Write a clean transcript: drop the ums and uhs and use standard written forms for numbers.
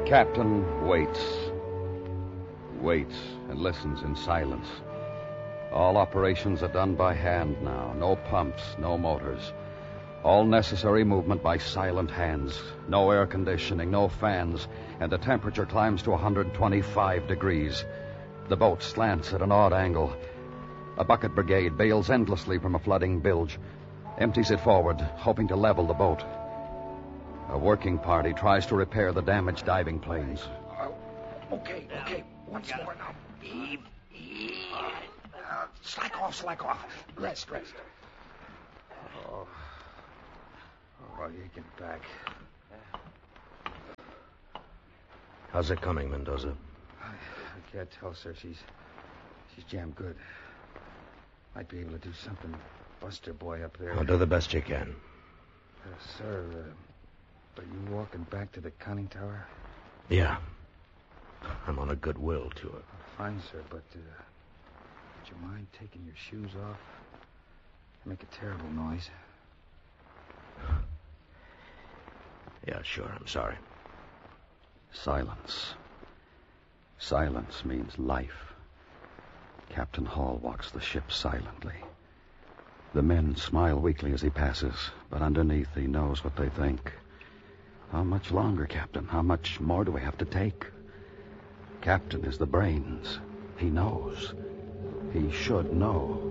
captain waits. Waits and listens in silence. All operations are done by hand now. No pumps, no motors. All necessary movement by silent hands. No air conditioning, no fans, and the temperature climbs to 125 degrees. The boat slants at an odd angle. A bucket brigade bails endlessly from a flooding bilge, empties it forward, hoping to level the boat. A working party tries to repair the damaged diving planes. Okay. Once more now. Heave. Slack off. Rest. Oh, you get back. How's it coming, Mendoza? I can't tell, sir. She's jammed good. Might be able to do something. Buster boy up there. I'll do the best you can. Sir, are you walking back to the conning tower? Yeah. I'm on a goodwill tour. Fine, sir, but would you mind taking your shoes off? They make a terrible noise. Yeah, sure. I'm sorry. Silence. Silence means life. Captain Hall walks the ship silently. The men smile weakly as he passes, but underneath he knows what they think. How much longer, Captain? How much more do we have to take? Captain is the brains. He knows. He should know.